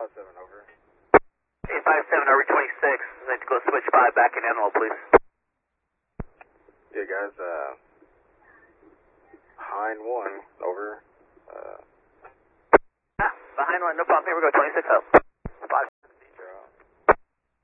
7, over. 857, over 26. I'd like to go switch 5 back in Animal, please. Yeah, guys, behind 1, over. Behind 1, no problem. Here we go, 26 up.